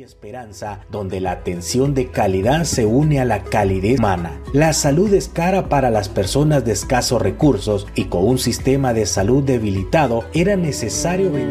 esperanza, donde la atención de calidad se une a la calidez humana. La salud es cara para las personas de escasos recursos y con un sistema de salud debilitado era necesario